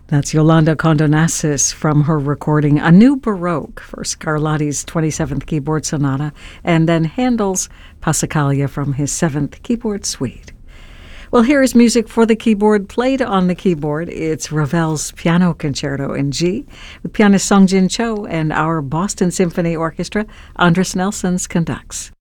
That's Yolanda Condonassis from her recording A New Baroque for Scarlatti's 27th Keyboard Sonata, and then Handel's Passacaglia from his 7th Keyboard Suite. Well, here is music for the keyboard played on the keyboard. It's Ravel's Piano Concerto in G with pianist Sung Jin Cho, and our Boston Symphony Orchestra. Andris Nelsons conducts.